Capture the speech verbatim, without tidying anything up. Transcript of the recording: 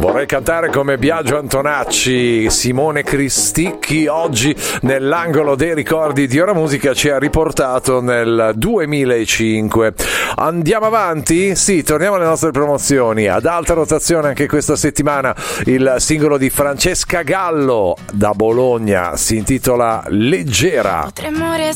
Vorrei cantare come Biagio Antonacci. Simone Cristicchi oggi nell'angolo dei ricordi di Ora Musica ci ha riportato nel duemilacinque. Andiamo avanti? Sì, torniamo alle nostre promozioni. Ad alta rotazione anche questa settimana il singolo di Francesca Gallo da Bologna, si intitola Leggera. Potremmo